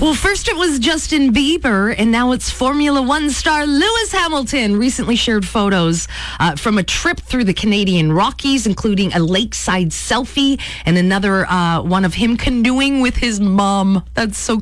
Well, first it was Justin Bieber, and now it's Formula One star Lewis Hamilton. Recently shared photos from a trip through the Canadian Rockies, including a lakeside selfie and another one of him canoeing with his mom. That's so